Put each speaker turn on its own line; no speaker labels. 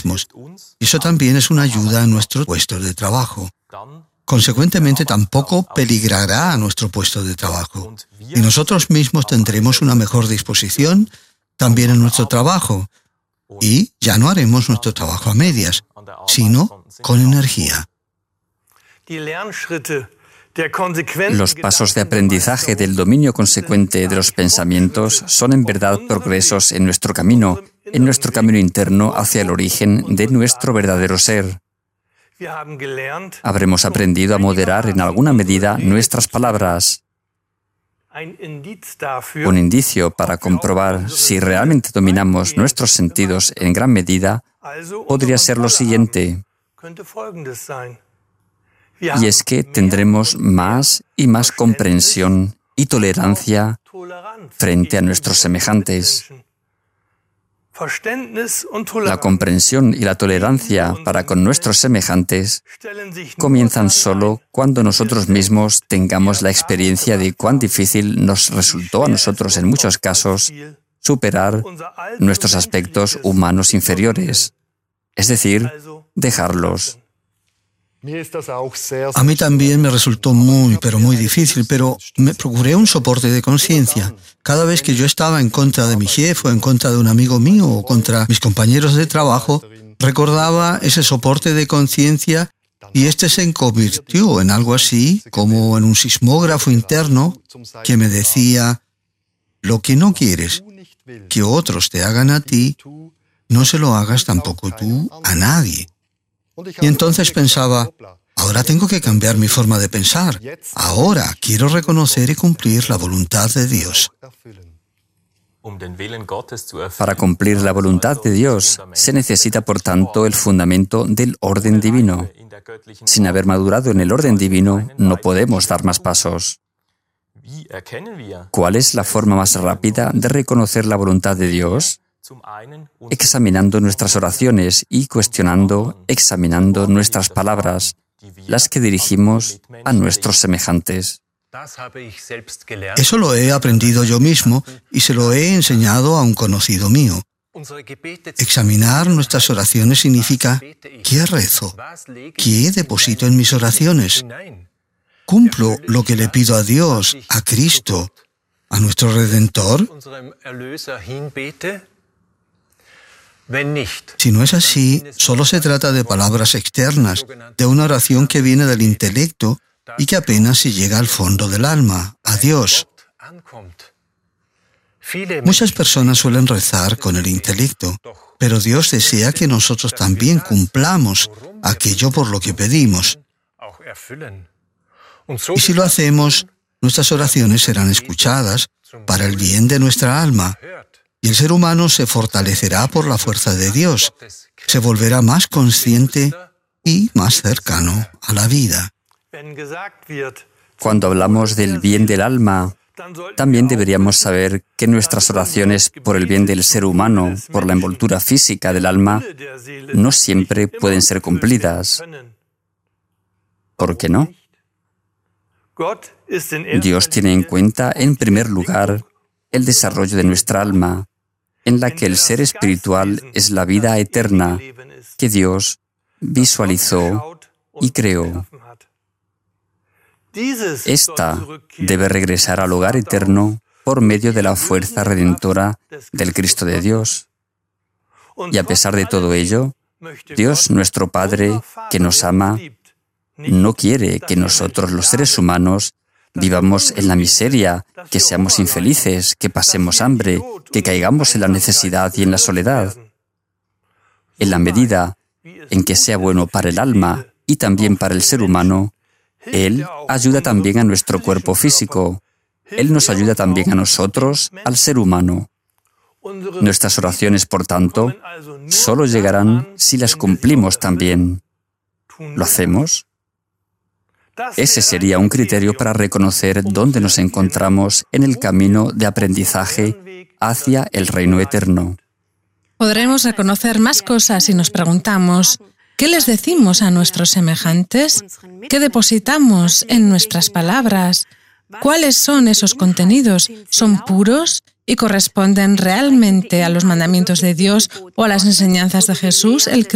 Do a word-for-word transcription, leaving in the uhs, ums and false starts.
mismos. Y eso también es una ayuda a nuestros puestos de trabajo. Consecuentemente, tampoco peligrará a nuestro puesto de trabajo. Y nosotros mismos tendremos una mejor disposición también en nuestro trabajo. Y ya no haremos nuestro trabajo a medias, sino con energía.
Los pasos de aprendizaje del dominio consecuente de los pensamientos son en verdad progresos en nuestro camino, en nuestro camino interno hacia el origen de nuestro verdadero ser. Habremos aprendido a moderar en alguna medida nuestras palabras. Un indicio para comprobar si realmente dominamos nuestros sentidos en gran medida podría ser lo siguiente. Y es que tendremos más y más comprensión y tolerancia frente a nuestros semejantes. La comprensión y la tolerancia para con nuestros semejantes comienzan solo cuando nosotros mismos tengamos la experiencia de cuán difícil nos resultó a nosotros en muchos casos superar nuestros aspectos humanos inferiores, es decir, dejarlos.
A mí también me resultó muy, pero muy difícil, pero me procuré un soporte de conciencia. Cada vez que yo estaba en contra de mi jefe o en contra de un amigo mío o contra mis compañeros de trabajo, recordaba ese soporte de conciencia y este se convirtió en algo así como en un sismógrafo interno que me decía: lo que no quieres que otros te hagan a ti, no se lo hagas tampoco tú a nadie. Y entonces pensaba, ahora tengo que cambiar mi forma de pensar. Ahora quiero reconocer y cumplir la voluntad de Dios.
Para cumplir la voluntad de Dios, se necesita, por tanto, el fundamento del orden divino. Sin haber madurado en el orden divino, no podemos dar más pasos. ¿Cuál es la forma más rápida de reconocer la voluntad de Dios? Examinando nuestras oraciones y cuestionando, examinando nuestras palabras, las que dirigimos a nuestros semejantes.
Eso lo he aprendido yo mismo y se lo he enseñado a un conocido mío. Examinar nuestras oraciones significa: ¿qué rezo? ¿Qué deposito en mis oraciones? ¿Cumplo lo que le pido a Dios, a Cristo, a nuestro Redentor? Si no es así, solo se trata de palabras externas, de una oración que viene del intelecto y que apenas si llega al fondo del alma, a Dios. Muchas personas suelen rezar con el intelecto, pero Dios desea que nosotros también cumplamos aquello por lo que pedimos. Y si lo hacemos, nuestras oraciones serán escuchadas para el bien de nuestra alma. Y el ser humano se fortalecerá por la fuerza de Dios, se volverá más consciente y más cercano a la vida.
Cuando hablamos del bien del alma, también deberíamos saber que nuestras oraciones por el bien del ser humano, por la envoltura física del alma, no siempre pueden ser cumplidas. ¿Por qué no? Dios tiene en cuenta, en primer lugar, el desarrollo de nuestra alma, en la que el ser espiritual es la vida eterna que Dios visualizó y creó. Esta debe regresar al hogar eterno por medio de la fuerza redentora del Cristo de Dios. Y a pesar de todo ello, Dios, nuestro Padre, que nos ama, no quiere que nosotros, los seres humanos, vivamos en la miseria, que seamos infelices, que pasemos hambre, que caigamos en la necesidad y en la soledad. En la medida en que sea bueno para el alma y también para el ser humano, Él ayuda también a nuestro cuerpo físico. Él nos ayuda también a nosotros, al ser humano. Nuestras oraciones, por tanto, solo llegarán si las cumplimos también. ¿Lo hacemos? Ese sería un criterio para reconocer dónde nos encontramos en el camino de aprendizaje hacia el reino eterno.
Podremos reconocer más cosas si nos preguntamos: ¿qué les decimos a nuestros semejantes? ¿Qué depositamos en nuestras palabras? ¿Cuáles son esos contenidos? ¿Son puros y corresponden realmente a los mandamientos de Dios o a las enseñanzas de Jesús, el